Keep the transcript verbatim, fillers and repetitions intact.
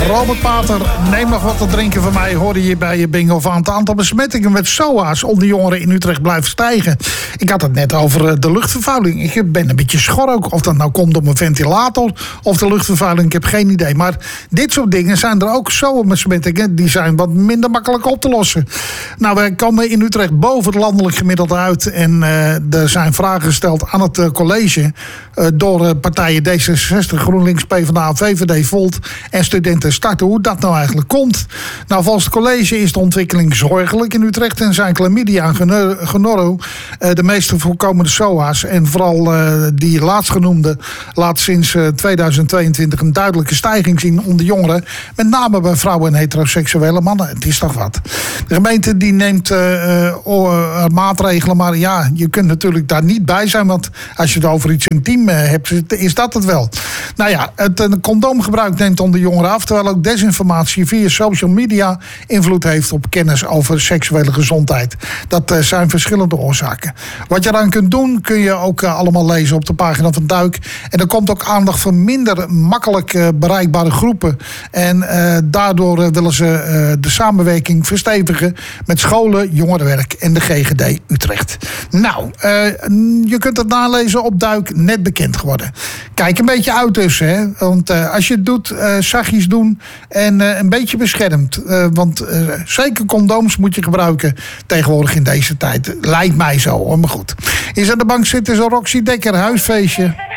Robert Pater, neem nog wat te drinken van mij, hoorde je bij je bingo van. Het aantal besmettingen met S O A's onder jongeren in Utrecht blijft stijgen. Ik had het net over de luchtvervuiling. Ik ben een beetje schor ook. Of dat nou komt door mijn ventilator of de luchtvervuiling, ik heb geen idee. Maar dit soort dingen zijn er ook S O A-besmettingen. Die zijn wat minder makkelijk op te lossen. Nou, wij komen in Utrecht boven het landelijk gemiddelde uit. En uh, er zijn vragen gesteld aan het uh, college uh, door uh, partijen D zesenzestig, GroenLinks, PvdA, V V D, Volt en Studenten Starten. Hoe dat nou eigenlijk komt. Nou, volgens het college is de ontwikkeling zorgelijk in Utrecht en zijn chlamydia en gonorro uh, de meeste voorkomende S O A's. En vooral uh, die laatstgenoemde laat sinds uh, tweeduizend tweeëntwintig een duidelijke stijging zien onder jongeren. Met name bij vrouwen en heteroseksuele mannen. Het is toch wat. De gemeente die neemt uh, uh, maatregelen, maar ja, je kunt natuurlijk daar niet bij zijn, want als je het over iets intiem uh, hebt, is dat het wel. Nou ja, het uh, condoomgebruik neemt onder jongeren af, terwijl ook desinformatie via social media invloed heeft op kennis over seksuele gezondheid. Dat uh, zijn verschillende oorzaken. Wat je eraan kunt doen, kun je ook uh, allemaal lezen op de pagina van Duik. En er komt ook aandacht voor minder makkelijk uh, bereikbare groepen. En uh, daardoor uh, willen ze uh, de samenwerking verstevigen met scholen, jongerenwerk en de G G D Utrecht. Nou, uh, je kunt het nalezen op Duik, net bekend geworden. Kijk een beetje uit dus, hè. Want uh, als je het doet, uh, zachtjes doen en uh, een beetje beschermd. Uh, want uh, zeker condooms moet je gebruiken tegenwoordig in deze tijd. Lijkt mij zo, hoor, maar goed. Is aan de bank zitten zo Roxy Dekker, huisfeestje.